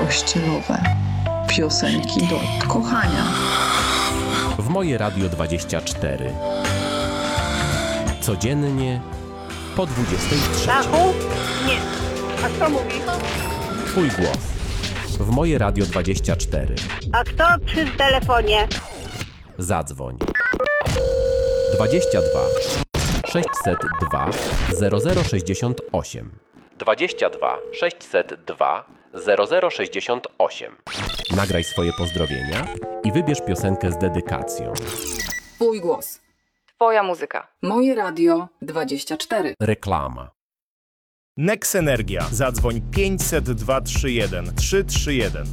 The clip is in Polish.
pościelowe, piosenki do kochania. W moje Radio 24. Codziennie po 23. Stachu? Nie. A kto mówi? Twój głos. W moje Radio 24. A kto przy telefonie? Zadzwoń. 22 602 0068. 22 602 0068. Nagraj swoje pozdrowienia i wybierz piosenkę z dedykacją. Twój głos. Twoja muzyka. Moje Radio 24. Reklama. Nex Energia. Zadzwoń 500 231 331.